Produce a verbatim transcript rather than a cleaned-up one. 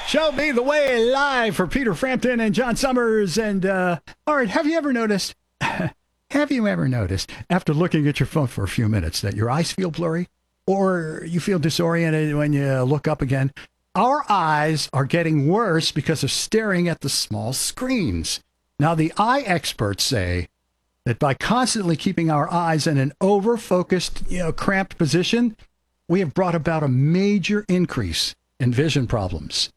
Show me the way live for Peter Frampton and John Summers. And, uh, all right, have you ever noticed, have you ever noticed, after looking at your phone for a few minutes, that your eyes feel blurry or you feel disoriented when you look up again? Our eyes are getting worse because of staring at the small screens. Now, the eye experts say that by constantly keeping our eyes in an over-focused, you know, cramped position, we have brought about a major increase in vision problems.